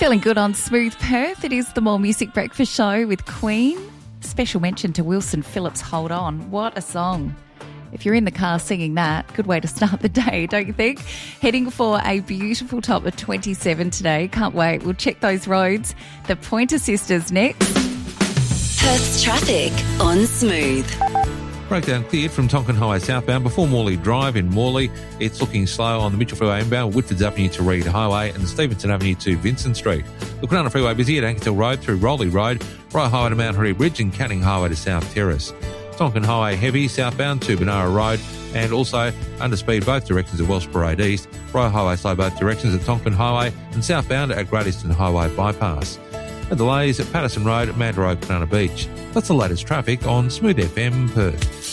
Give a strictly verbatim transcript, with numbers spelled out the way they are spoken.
Feeling good on Smooth Perth. It is the More Music Breakfast Show with Queen. Special mention to Wilson Phillips' Hold On. What a song. If you're in the car singing that, good way to start the day, don't you think? Heading for a beautiful top of twenty-seven today. Can't wait. We'll check those roads. The Pointer Sisters next. Perth's traffic on Smooth. Breakdown cleared from Tonkin Highway southbound before Morley Drive in Morley. It's looking slow on the Mitchell Freeway inbound, Whitfords Avenue to Reed Highway and Stevenson Avenue to Vincent Street. The Cronulla Freeway busy at Ankertil Road through Rowley Road, Royal Highway to Mount Harry Bridge and Canning Highway to South Terrace. Tonkin Highway heavy southbound to Benara Road and also under speed both directions at Welsh Parade East. Royal Highway slow both directions at Tonkin Highway and southbound at Great Eastern Highway bypass. And delays at Patterson Road, Mandurah Road, Cronulla Beach. That's the latest traffic on Smooth F M Perth.